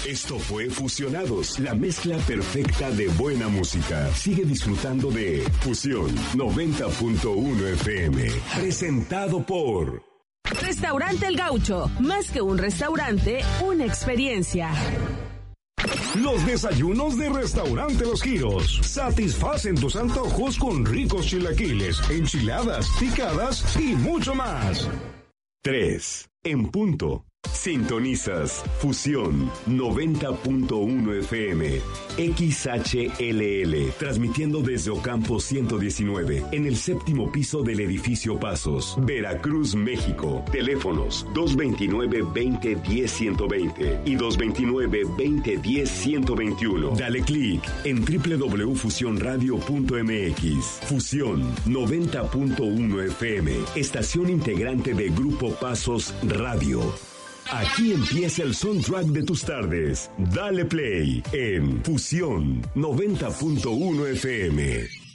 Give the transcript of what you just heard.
Esto fue Fusionados, la mezcla perfecta de buena música. Sigue disfrutando de Fusión 90.1 FM. Presentado por Restaurante El Gaucho. Más que un restaurante, una experiencia. Los desayunos de Restaurante Los Giros satisfacen tus antojos con ricos chilaquiles, enchiladas, picadas y mucho más. 3 en punto. Sintonizas Fusión 90.1 FM XHLL, transmitiendo desde Ocampo 119 en el séptimo piso del edificio Pasos, Veracruz, México. Teléfonos 229-2010-120 y 229-2010-121. Dale clic en www.fusionradio.mx. Fusión 90.1 FM, estación integrante de Grupo Pasos Radio. Aquí empieza el soundtrack de tus tardes. Dale play en Fusión 90.1 FM.